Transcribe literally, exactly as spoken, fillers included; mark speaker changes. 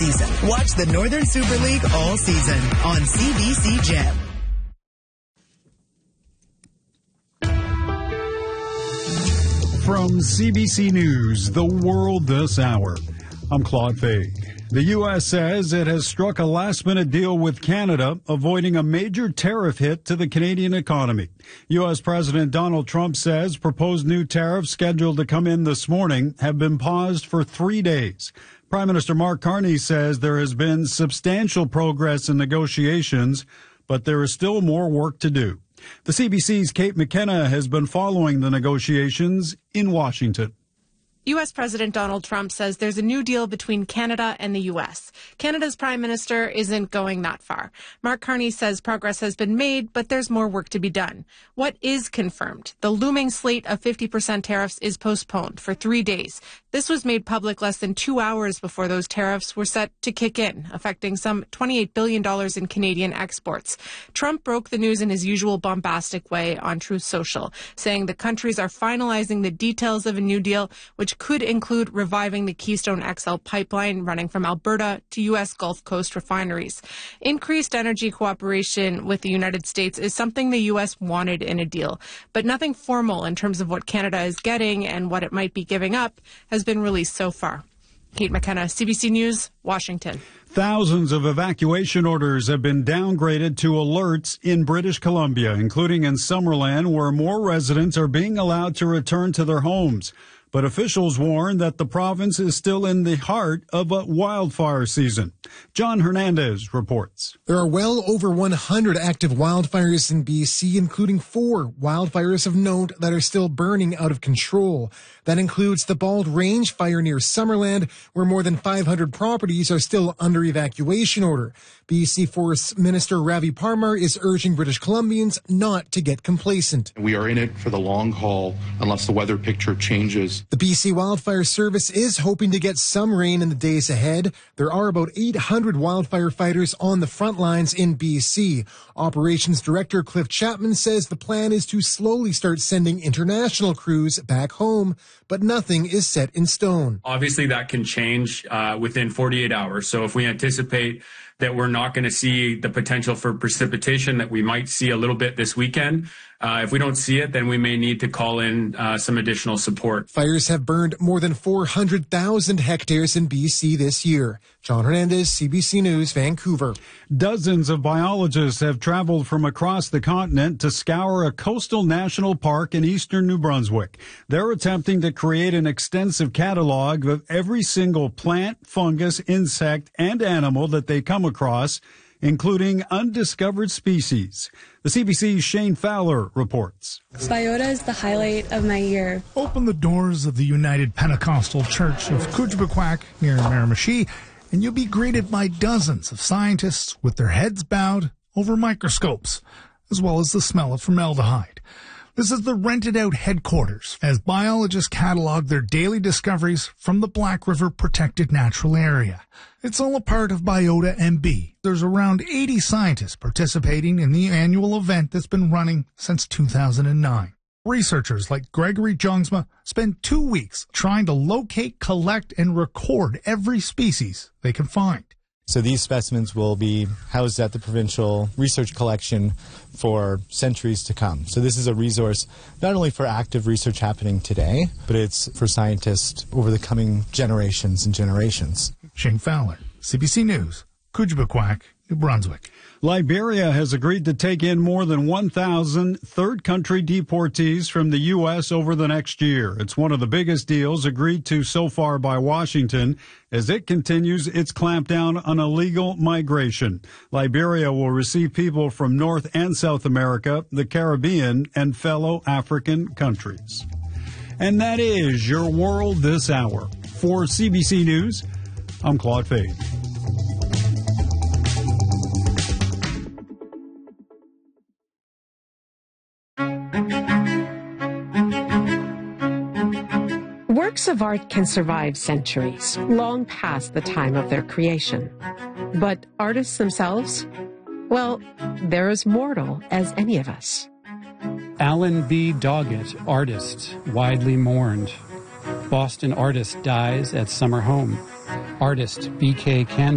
Speaker 1: season. Watch the Northern Super League all season on C B C Gem.
Speaker 2: From C B C News, The World This Hour, I'm Claude Fay. The U S says it has struck a last-minute deal with Canada, avoiding a major tariff hit to the Canadian economy. U S President Donald Trump says proposed new tariffs scheduled to come in this morning have been paused for three days. Prime Minister Mark Carney says there has been substantial progress in negotiations, but there is still more work to do. The C B C's Kate McKenna has been following the negotiations in Washington.
Speaker 3: U S President Donald Trump says there's a new deal between Canada and the U S. Canada's prime minister isn't going that far. Mark Carney says progress has been made, but there's more work to be done. What is confirmed? The looming slate of fifty percent tariffs is postponed for three days. This was made public less than two hours before those tariffs were set to kick in, affecting some twenty-eight billion dollars in Canadian exports. Trump broke the news in his usual bombastic way on Truth Social, saying the countries are finalizing the details of a new deal, which could include reviving the Keystone X L pipeline running from Alberta to U S Gulf Coast refineries. Increased energy cooperation with the United States is something the U S wanted in a deal, but nothing formal in terms of what Canada is getting and what it might be giving up has been released so far. Kate McKenna, C B C News, Washington.
Speaker 2: Thousands of evacuation orders have been downgraded to alerts in British Columbia, including in Summerland, where more residents are being allowed to return to their homes. But officials warn that the province is still in the heart of a wildfire season. John Hernandez reports.
Speaker 4: There are well over one hundred active wildfires in B C, including four wildfires of note that are still burning out of control. That includes the Bald Range fire near Summerland, where more than five hundred properties are still under evacuation order. B C Forest Minister Ravi Parmar is urging British Columbians not to get complacent.
Speaker 5: We are in it for the long haul unless the weather picture changes.
Speaker 4: The B C Wildfire Service is hoping to get some rain in the days ahead. There are about eight hundred wildfire fighters on the front lines in B C. Operations Director Cliff Chapman says the plan is to slowly start sending international crews back home, but nothing is set in stone.
Speaker 6: Obviously, that can change uh, within forty-eight hours. So if we anticipate that we're not going to see the potential for precipitation that we might see a little bit this weekend, Uh, if we don't see it, then we may need to call in uh, some additional support.
Speaker 4: Fires have burned more than four hundred thousand hectares in B C this year. John Hernandez, C B C News, Vancouver.
Speaker 2: Dozens of biologists have traveled from across the continent to scour a coastal national park in eastern New Brunswick. They're attempting to create an extensive catalog of every single plant, fungus, insect, and animal that they come across, including undiscovered species. The C B C's Shane Fowler reports.
Speaker 7: Biota is the highlight of my year.
Speaker 8: Open the doors of the United Pentecostal Church of Kujbequack near Miramichi, and you'll be greeted by dozens of scientists with their heads bowed over microscopes, as well as the smell of formaldehyde. This is the rented-out headquarters as biologists catalog their daily discoveries from the Black River Protected Natural Area. It's all a part of Biota M B. There's around eighty scientists participating in the annual event that's been running since two thousand nine. Researchers like Gregory Jongsma spend two weeks trying to locate, collect, and record every species they can find.
Speaker 9: So these specimens will be housed at the provincial research collection for centuries to come. So this is a resource not only for active research happening today, but it's for scientists over the coming generations and generations.
Speaker 8: Shane Fowler, C B C News, Kujbequack, New Brunswick.
Speaker 2: Liberia has agreed to take in more than one thousand third country deportees from the U S over the next year. It's one of the biggest deals agreed to so far by Washington as it continues its clampdown on illegal migration. Liberia will receive people from North and South America, the Caribbean, and fellow African countries. And that is your World This Hour. For C B C News, I'm Claude Fay.
Speaker 10: Works of art can survive centuries, long past the time of their creation. But artists themselves? Well, they're as mortal as any of us.
Speaker 11: Alan B. Doggett, artist, widely mourned. Boston artist dies at summer home. Artist B K Canfield